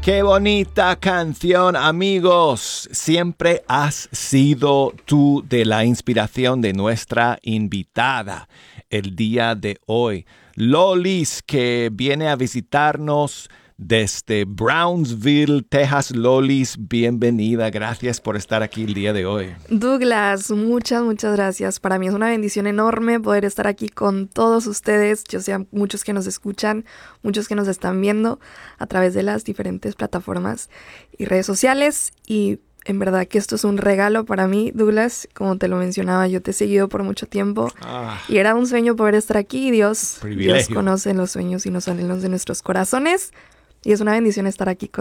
Qué bonita canción, amigos. Siempre has sido tú de la inspiración de nuestra invitada el día de hoy. Lolis, que viene a visitarnos desde Brownsville, Texas. Lolis, bienvenida. Gracias por estar aquí el día de hoy. Douglas, muchas gracias. Para mí es una bendición enorme poder estar aquí con todos ustedes. Yo sé, muchos que nos escuchan, muchos que nos están viendo a través de las diferentes plataformas y redes sociales. Y en verdad que esto es un regalo para mí, Douglas. Como te lo mencionaba, yo te he seguido por mucho tiempo y era un sueño poder estar aquí. Dios conoce los sueños y los anhelos de nuestros corazones. Y es una bendición estar aquí